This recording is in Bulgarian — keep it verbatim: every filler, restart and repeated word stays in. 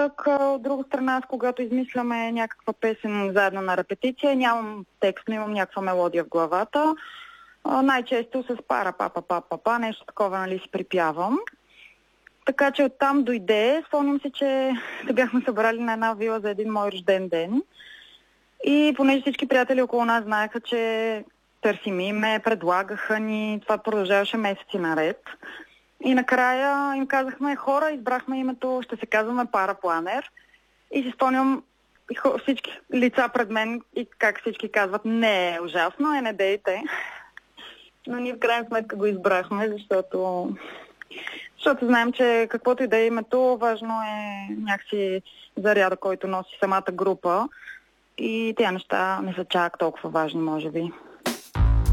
пък от друга страна, когато измисляме някаква песен заедно на репетиция, нямам текст, но имам някаква мелодия в главата. Най-често с пара, папа, папа, папа, нещо такова, нали, си припявам. Така че оттам дойде. Спомням се, че се бяхме събрали на една вила за един мой рожден ден. И понеже всички приятели около нас знаеха, че търсим име, предлагаха ни, това продължаваше месеци наред. И накрая им казахме: хора, избрахме името, ще се казваме Парапланер. И си спомням всички лица пред мен и как всички казват: не, е ужасно, е, не дейте. Но ние в крайна сметка го избрахме, защото... Защото знаем, че каквото и да е името, важно е някакси заряда, който носи самата група. И тези неща не са чак толкова важни, може би.